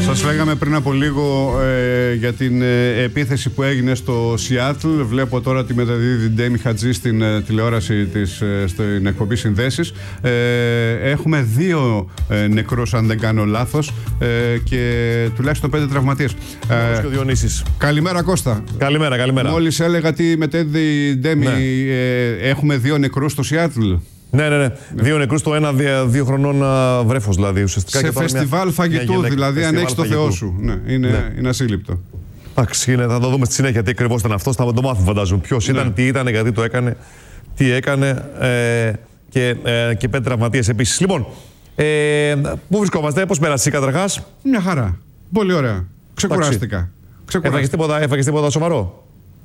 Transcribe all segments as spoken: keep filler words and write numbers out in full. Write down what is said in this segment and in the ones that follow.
Σας λέγαμε πριν από λίγο ε, για την ε, επίθεση που έγινε στο Σιάτλ. Βλέπω τώρα τη μεταδίδει Ντέμι Χατζή στην ε, τηλεόραση της, ε, στην εκπομπή Συνδέσεις. Ε, έχουμε δύο ε, νεκρούς, αν δεν κάνω λάθος, ε, και τουλάχιστον πέντε τραυματίες. Ε, Διονύσης. Καλημέρα, Κώστα. Καλημέρα, καλημέρα. Μόλις έλεγα τι μετέδιδε η Ντέμι, ναι. ε, έχουμε δύο νεκρούς στο Σιάτλ. Ναι, ναι, ναι. ναι. Δύο νεκρούς, το ένα δύο, δύο χρονών βρέφος δηλαδή ουσιαστικά. Σε φεστιβάλ μια, φαγητού, μια δηλαδή αν έχεις το Θεό σου. Ναι, είναι, ναι. είναι ασύλληπτο. Εντάξει, θα το δούμε στη συνέχεια τι ακριβώς ήταν αυτό. Θα το μάθουμε, φαντάζομαι. Ποιος ναι. ήταν, τι ήταν, γιατί το έκανε, τι έκανε ε, και, ε, και πέντε τραυματίες επίσης. Λοιπόν, ε, πού βρισκόμαστε, πώς πέρασε καταρχάς? Μια χαρά. Πολύ ωραία. Ξεκουράστηκα. Έφαγες τίποτα, έφαγες τίποτα σοβαρό?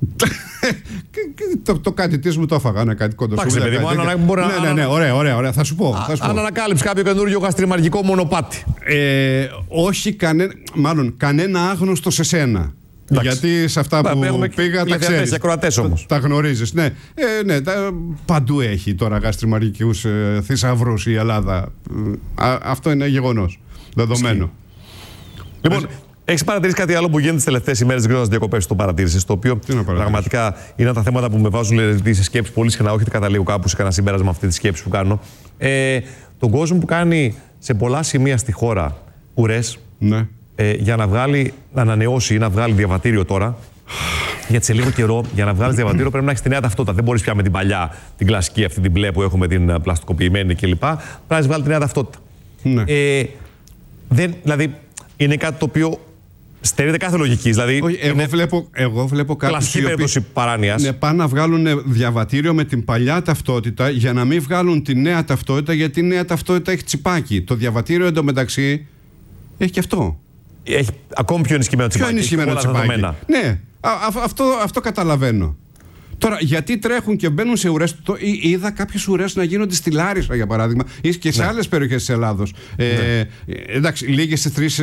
το, το κάτι της μου το έφαγα, ένα κάτι κοντοσούβλια. Εντάξει, παιδί μου, αν ναι, ναι, ναι, ωραία, ωραία, ωραία. Θα σου πω. Α, αν ανακάλυψε κάποιο καινούριο γαστριμαργικό μονοπάτι. Ε, όχι κανένα, μάλλον κανένα άγνωστο σε σένα. Εντάξει. Γιατί σε αυτά που έχουμε πήγα τα ξέρεις. Ακροατές όμως. Τα, τα γνωρίζεις, ναι. Ε, ναι τα, παντού έχει τώρα γαστριμαργικούς ε, θησαυρούς η Ελλάδα. Α, αυτό είναι γεγονός. Δεδομένο. Λοιπόν, έχεις παρατηρήσει κάτι άλλο που γίνεται τις τελευταίες ημέρες? Δεν ξέρω να διακοπές το παρατήρησες. Το οποίο πραγματικά είναι τα θέματα που με βάζουν σε σκέψη πολύ συχνά. Όχι καταλήγω κάπου σε κανένα συμπέρασμα αυτή τη σκέψη που κάνω. Ε, τον κόσμο που κάνει σε πολλά σημεία στη χώρα ουρές, ναι. ε, για να βγάλει, να ανανεώσει ή να βγάλει διαβατήριο τώρα. Γιατί σε λίγο καιρό, για να βγάλει διαβατήριο, πρέπει να έχει τη νέα ταυτότητα. Δεν μπορεί πια με την παλιά, την κλασική, αυτή την μπλε που έχουμε, την πλαστικοποιημένη κλπ. Πρέπει να βγάλει τη νέα ταυτότητα. Ναι. Ε, δεν, δηλαδή, είναι κάτι το οποίο στερείται κάθε λογική. Δηλαδή, εγώ, βλέπω, εγώ βλέπω κάποιους κλασική περίπτωση παράνοιας. Ναι, πάνε να βγάλουν διαβατήριο με την παλιά ταυτότητα για να μην βγάλουν τη νέα ταυτότητα, γιατί η νέα ταυτότητα έχει τσιπάκι. Το διαβατήριο εντωμεταξύ έχει και αυτό. Έχει ακόμη πιο ενισχυμένο τσιπάκι. Πιο ενισχυμένο τσιπάκι. Ναι, α, α, αυτό, αυτό καταλαβαίνω. Τώρα, γιατί τρέχουν και μπαίνουν σε ουρές? Το, είδα κάποιες ουρές να γίνονται στη Λάρισα, για παράδειγμα, ή και σε ναι. άλλες περιοχές της Ελλάδος. Ναι. Ε, εντάξει, λίγες στις τρεις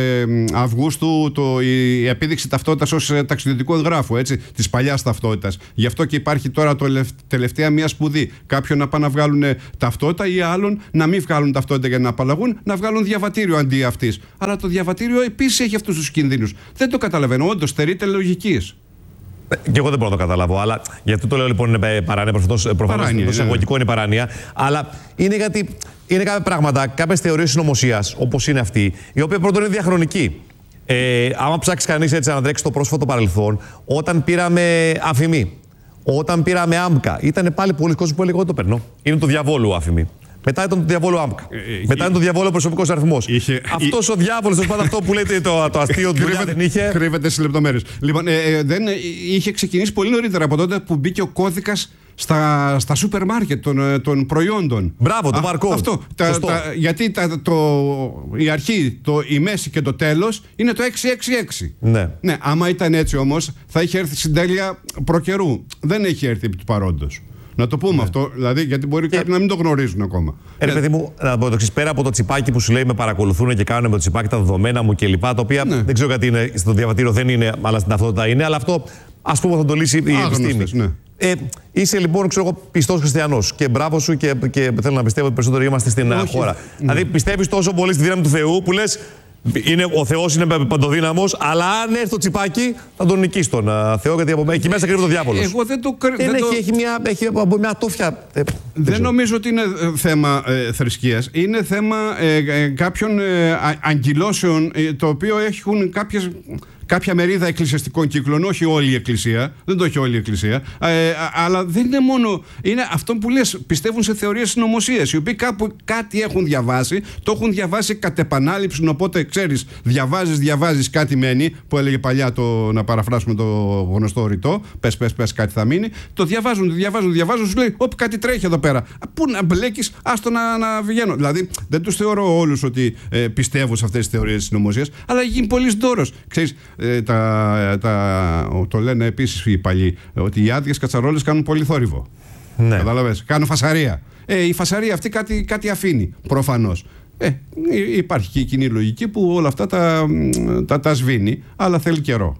Αυγούστου το, η επίδειξη ταυτότητας ως ταξιδιωτικού εγγράφου, έτσι, της παλιάς ταυτότητας. Γι' αυτό και υπάρχει τώρα το τελευταία μία σπουδή. Κάποιον να πάνε να βγάλουν ταυτότητα ή άλλον να μην βγάλουν ταυτότητα για να απαλλαγούν, να βγάλουν διαβατήριο αντί αυτής. Αλλά το διαβατήριο επίσης έχει αυτούς τους κινδύνους. Δεν το καταλαβαίνω. Όντως, στερείται λογικής. Και εγώ δεν μπορώ να το καταλάβω. Αλλά γιατί το λέω λοιπόν είναι παράνοια. Προφανώς το εισαγωγικό είναι παράνοια. Αλλά είναι γιατί είναι κάποια πράγματα, κάποιες θεωρίες συνωμοσίας, όπως είναι αυτή, η οποία πρώτον είναι διαχρονική. Ε, άμα ψάξει κανείς έτσι να τρέξει το πρόσφατο παρελθόν, όταν πήραμε Αφημί, όταν πήραμε Άμκα, ήταν πάλι πολλοί κόσμοι που έλεγε: εγώ το περνώ. Είναι το διαβόλου Αφημί. Μετά ήταν το διαβόλου Άμκα. Ε, Μετά ήταν το διαβόλου προσωπικός αριθμός. Αυτός ο διάβολος, τέλος πάντων, αυτό που λέτε το, το αστείο του δεν είχε. Κρύβεται στις λεπτομέρειες. Λοιπόν, ε, ε, δεν, είχε ξεκινήσει πολύ νωρίτερα από τότε που μπήκε ο κώδικας στα, στα σούπερ μάρκετ των, των προϊόντων. Μπράβο, το barcode. Αυτό. Τα, τα, γιατί τα, το, η αρχή, το, η μέση και το τέλος είναι το έξι έξι έξι. Ναι. Ναι, άμα ήταν έτσι όμως, θα είχε έρθει στην τέλεια προκαιρού. Δεν έχει έρθει επί του παρόντος. Να το πούμε ναι. αυτό, δηλαδή, γιατί μπορεί και... κάποιοι να μην το γνωρίζουν ακόμα. Ε, ρε παιδί μου, να πω το εξής, πέρα από το τσιπάκι που σου λέει με παρακολουθούν και κάνουν με το τσιπάκι τα δεδομένα μου κλπ. Τα οποία ναι. δεν ξέρω γιατί είναι, στο διαβατήριο δεν είναι, αλλά στην ταυτότητα είναι, αλλά αυτό ας πούμε θα το λύσει η επιστήμη. Ναι. Ε, είσαι λοιπόν, ξέρω εγώ, πιστός χριστιανός και μπράβο σου και, και θέλω να πιστεύω ότι περισσότερο είμαστε στην Όχι. χώρα. Ναι. Δηλαδή, πιστεύεις τόσο πολύ στη δύναμη του Θεού που λες. Είναι, ο Θεός είναι παντοδύναμος, αλλά αν έρθει το τσιπάκι θα τον νικήσει τον uh, Θεό, γιατί από εκεί μέσα κρύβεται ο διάβολος. Εγώ δεν το κρίνω. Δεν έχει, το... έχει, μια, έχει μια ατόφια. Ε, δεν δεν νομίζω ότι είναι θέμα ε, θρησκείας. Είναι θέμα ε, ε, κάποιων ε, αγκυλώσεων ε, το οποίο έχουν κάποιες. Κάποια μερίδα εκκλησιαστικών κύκλων, όχι όλη η Εκκλησία, δεν το έχει όλη η Εκκλησία, ε, αλλά δεν είναι μόνο. Είναι αυτό που λες, πιστεύουν σε θεωρίες συνωμοσίας, οι οποίοι κάπου κάτι έχουν διαβάσει, το έχουν διαβάσει κατ' επανάληψη. Οπότε ξέρεις, διαβάζεις, διαβάζεις, κάτι μένει, που έλεγε παλιά το, να παραφράσουμε το γνωστό ρητό, πες, πες, πες, κάτι θα μείνει. Το διαβάζουν, το διαβάζουν, διαβάζουν, σου λέει, όπ, κάτι τρέχει εδώ πέρα. Πού να μπλέκεις, άστο να, να βγαίνω. Δηλαδή, δεν τους θεωρώ όλους ότι ε, πιστεύω σε αυτές τις θεωρίες συνωμοσίας, αλλά γίνει πολύ ντόρος. Ξέρεις. Ε, τα, τα, το λένε επίσης οι παλιοί ότι οι άδειες κατσαρόλες κάνουν πολύ θόρυβο. Ναι. Κατάλαβες, κάνουν φασαρία. Ε, η φασαρία αυτή κάτι, κάτι αφήνει προφανώς. Ε, υπάρχει και η κοινή λογική που όλα αυτά τα, τα, τα σβήνει, αλλά θέλει καιρό.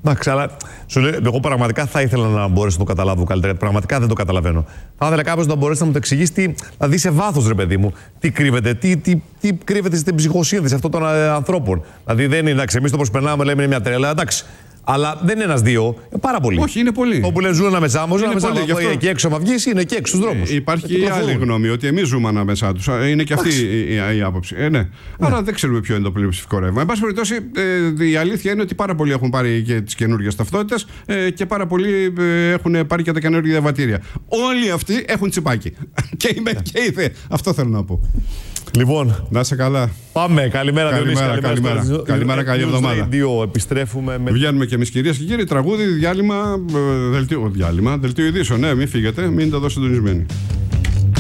Εντάξει, αλλά σου λέω, εγώ πραγματικά θα ήθελα να μπορέσω να το καταλάβω καλύτερα. Πραγματικά δεν το καταλαβαίνω. Θα ήθελα κάποιο να μπορέσει να μου το εξηγήσει, τι, να δει σε βάθος, ρε παιδί μου, τι κρύβεται, τι, τι, τι κρύβεται στην ψυχοσύνθεση αυτών των ε, ανθρώπων. Δηλαδή δεν είναι, εντάξει, εμείς το προσπερνάμε, λέμε είναι μια τρέλα, εντάξει. Αλλά δεν είναι ένας-δύο, πάρα πολλοί. Όχι, είναι πολλοί. Όπου λένε ζουν ανάμεσά μου, ζουν ανάμεσά μου. Εκεί έξω, μα βγει, είναι και έξω στους δρόμους. Ε, υπάρχει και η άλλη γνώμη, ότι εμείς ζούμε ανάμεσά τους. Είναι και αυτή η, η, η άποψη. Ε, ναι. Ναι. Άρα δεν ξέρουμε ποιο είναι το πλειοψηφικό ρεύμα. Εν πάση περιπτώσει, ε, η αλήθεια είναι ότι πάρα πολλοί έχουν πάρει και τις καινούργιες ταυτότητες ε, και πάρα πολλοί ε, έχουν πάρει και τα καινούργια διαβατήρια. Όλοι αυτοί έχουν τσιπάκι. Και είμαι και η ΔΕ. Αυτό θέλω να πω. Λοιπόν, να είσαι καλά. Πάμε. Καλημέρα, καλημέρα, Διονύση. Καλημέρα, καλημέρα, καλημέρα καλή εβδομάδα. Radio, επιστρέφουμε με... Βγαίνουμε και εμείς, κυρίες και κύριοι. Τραγούδι, διάλειμμα, δελτίο, διάλειμμα, δελτίο ειδήσεων. Ναι, μην φύγετε, μείνετε εδώ συντονισμένοι.